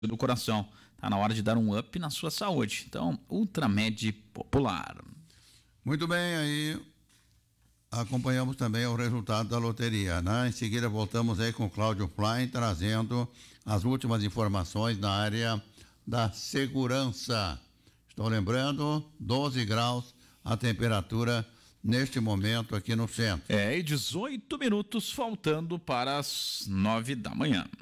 do coração. Tá na hora de dar um up na sua saúde. Então, Ultramed Popular. Muito bem, aí acompanhamos também o resultado da loteria, né? Em seguida voltamos aí com o Cláudio Klein trazendo as últimas informações na área da segurança. Estou lembrando, 12 graus a temperatura neste momento aqui no centro. E 18 minutos faltando para as 9 da manhã.